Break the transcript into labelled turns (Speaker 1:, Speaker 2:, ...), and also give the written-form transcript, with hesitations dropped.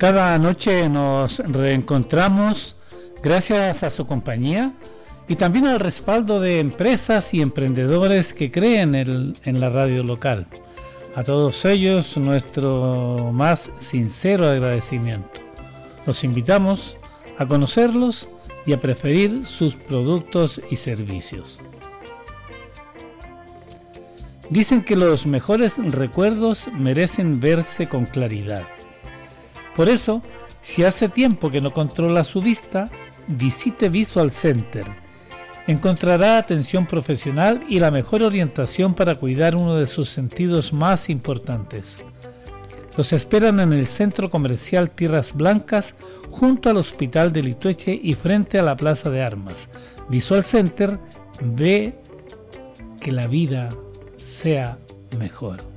Speaker 1: Cada noche nos reencontramos gracias a su compañía y también al respaldo de empresas y emprendedores que creen en la radio local. A todos ellos nuestro más sincero agradecimiento. Los invitamos a conocerlos y a preferir sus productos y servicios. Dicen que los mejores recuerdos merecen verse con claridad. Por eso, si hace tiempo que no controla su vista, visite Visual Center. Encontrará atención profesional y la mejor orientación para cuidar uno de sus sentidos más importantes. Los esperan en el Centro Comercial Tierras Blancas, junto al Hospital de Litueche y frente a la Plaza de Armas. Visual Center, ve que la vida sea mejor.